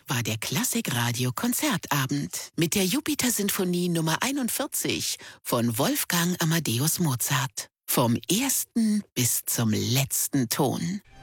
war der Klassikradio Konzertabend mit der Jupiter-Sinfonie Nummer 41 von Wolfgang Amadeus Mozart. Vom ersten bis zum letzten Ton.